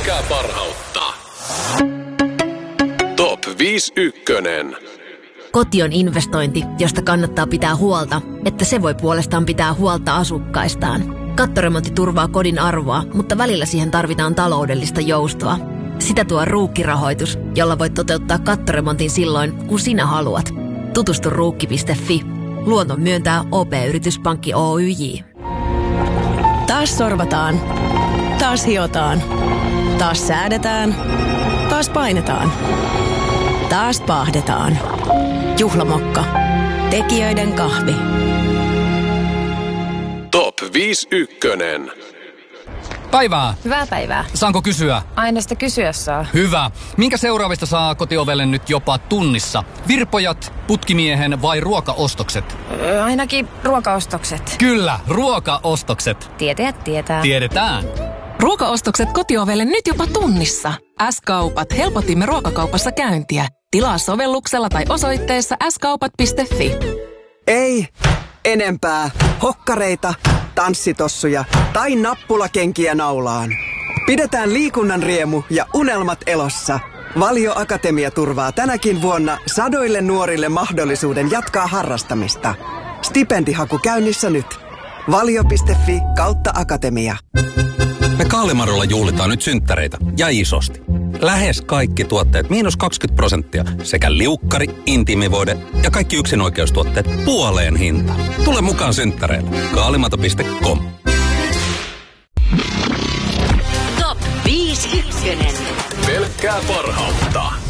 Pelkkää parhautta. Top 51. Koti on investointi, josta kannattaa pitää huolta, että se voi puolestaan pitää huolta asukkaistaan. Kattoremontti turvaa kodin arvoa, mutta välillä siihen tarvitaan taloudellista joustoa. Sitä tuo Ruukki-rahoitus, jolla voit toteuttaa kattoremontin silloin, kun sinä haluat. Tutustu ruukki.fi. Luonnon myöntää OP-yrityspankki Oyj. Taas sorvataan. Taas hiotaan. Taas säädetään. Taas painetaan. Taas paahdetaan. Juhlamokka. Tekijöiden kahvi. Top 51. Päivää. Hyvää päivää. Saanko kysyä? Aina sitä kysyä saa. Hyvä. Minkä seuraavista saa kotiovelle nyt jopa tunnissa? Virpojat, putkimiehen vai ruokaostokset? Ainakin ruokaostokset. Kyllä, ruokaostokset. Tietäjät tietää. Tiedetään. Ruokaostokset kotiovelle nyt jopa tunnissa. S-kaupat helpotimme ruokakaupassa käyntiä. Tilaa sovelluksella tai osoitteessa skaupat.fi. Ei enempää hokkareita, tanssitossuja tai nappulakenkiä naulaan. Pidetään liikunnan riemu ja unelmat elossa. Valio Akatemia turvaa tänäkin vuonna sadoille nuorille mahdollisuuden jatkaa harrastamista. Stipendihaku käynnissä nyt. Valio.fi/akatemia. Me Kaalimarolla juhlitaan nyt synttäreitä ja isosti. Lähes kaikki tuotteet -20% sekä liukkari, intiimivoide ja kaikki yksinoikeustuotteet puoleen hinta. Tule mukaan synttäreille. Kaalimato.com. Top 51. Pelkkää parhautta.